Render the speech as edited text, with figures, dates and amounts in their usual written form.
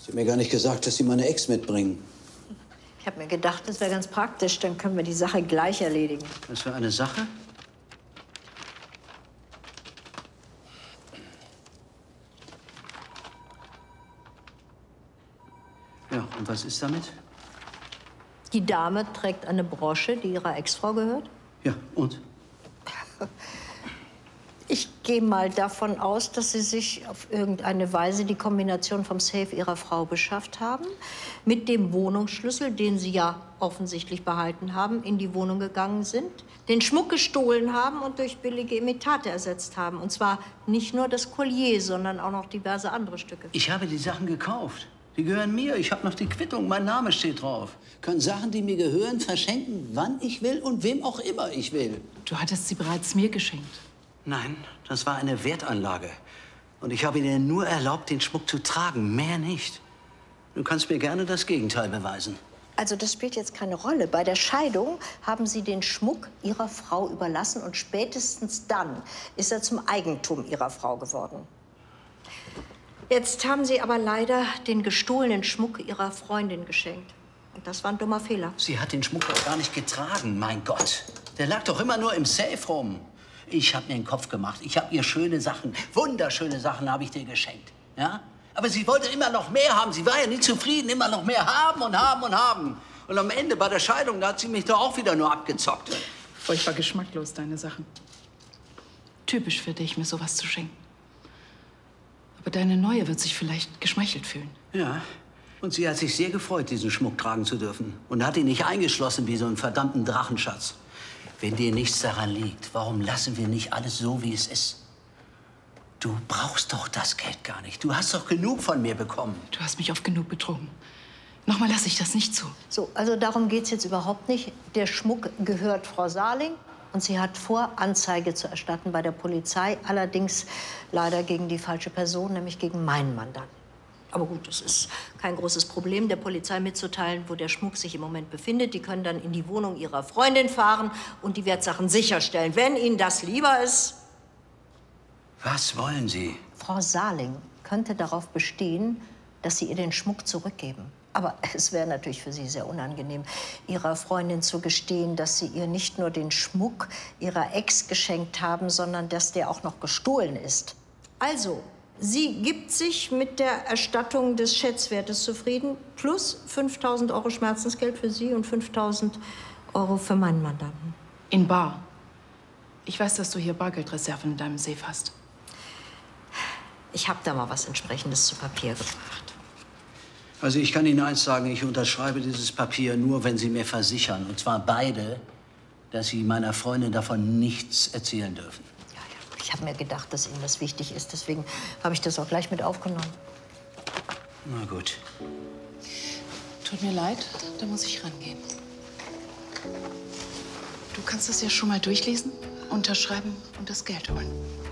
Sie haben mir gar nicht gesagt, dass Sie meine Ex mitbringen. Ich habe mir gedacht, das wäre ganz praktisch. Dann können wir die Sache gleich erledigen. Was für eine Sache? Ja, und was ist damit? Die Dame trägt eine Brosche, die ihrer Ex-Frau gehört. Ja, und? Ich gehe mal davon aus, dass Sie sich auf irgendeine Weise die Kombination vom Safe Ihrer Frau beschafft haben, mit dem Wohnungsschlüssel, den Sie ja offensichtlich behalten haben, in die Wohnung gegangen sind, den Schmuck gestohlen haben und durch billige Imitate ersetzt haben. Und zwar nicht nur das Collier, sondern auch noch diverse andere Stücke. Ich habe die Sachen gekauft. Die gehören mir. Ich habe noch die Quittung. Mein Name steht drauf. Kann Sachen, die mir gehören, verschenken, wann ich will und wem auch immer ich will. Du hattest sie bereits mir geschenkt. Nein, das war eine Wertanlage. Und ich habe Ihnen nur erlaubt, den Schmuck zu tragen, mehr nicht. Du kannst mir gerne das Gegenteil beweisen. Also das spielt jetzt keine Rolle. Bei der Scheidung haben Sie den Schmuck Ihrer Frau überlassen und spätestens dann ist er zum Eigentum Ihrer Frau geworden. Jetzt haben Sie aber leider den gestohlenen Schmuck Ihrer Freundin geschenkt. Und das war ein dummer Fehler. Sie hat den Schmuck doch gar nicht getragen, mein Gott. Der lag doch immer nur im Safe rum. Ich habe mir den Kopf gemacht. Ich habe ihr schöne Sachen, wunderschöne Sachen habe ich dir geschenkt. Ja? Aber sie wollte immer noch mehr haben. Sie war ja nie zufrieden. Immer noch mehr haben und haben und haben. Und am Ende bei der Scheidung, da hat sie mich doch auch wieder nur abgezockt. Furchtbar geschmacklos, deine Sachen. Typisch für dich, mir sowas zu schenken. Aber deine Neue wird sich vielleicht geschmeichelt fühlen. Ja. Und sie hat sich sehr gefreut, diesen Schmuck tragen zu dürfen. Und hat ihn nicht eingeschlossen wie so einen verdammten Drachenschatz. Wenn dir nichts daran liegt, warum lassen wir nicht alles so, wie es ist? Du brauchst doch das Geld gar nicht. Du hast doch genug von mir bekommen. Du hast mich oft genug betrogen. Nochmal lasse ich das nicht zu. So, also darum geht's jetzt überhaupt nicht. Der Schmuck gehört Frau Saling und sie hat vor, Anzeige zu erstatten bei der Polizei. Allerdings leider gegen die falsche Person, nämlich gegen meinen Mandanten. Aber gut, es ist kein großes Problem, der Polizei mitzuteilen, wo der Schmuck sich im Moment befindet. Die können dann in die Wohnung ihrer Freundin fahren und die Wertsachen sicherstellen, wenn ihnen das lieber ist. Was wollen Sie? Frau Saling könnte darauf bestehen, dass Sie ihr den Schmuck zurückgeben. Aber es wäre natürlich für Sie sehr unangenehm, Ihrer Freundin zu gestehen, dass Sie ihr nicht nur den Schmuck Ihrer Ex geschenkt haben, sondern dass der auch noch gestohlen ist. Also, sie gibt sich mit der Erstattung des Schätzwertes zufrieden, plus 5.000 € Schmerzensgeld für Sie und 5.000 € für meinen Mandanten. In bar. Ich weiß, dass du hier Bargeldreserven in deinem Safe hast. Ich habe da mal was Entsprechendes zu Papier gebracht. Also ich kann Ihnen eins sagen, ich unterschreibe dieses Papier nur, wenn Sie mir versichern, und zwar beide, dass Sie meiner Freundin davon nichts erzählen dürfen. Ja, ja. Ich habe mir gedacht, dass Ihnen das wichtig ist. Deswegen habe ich das auch gleich mit aufgenommen. Na gut. Tut mir leid, da muss ich rangehen. Du kannst es ja schon mal durchlesen, unterschreiben und das Geld holen.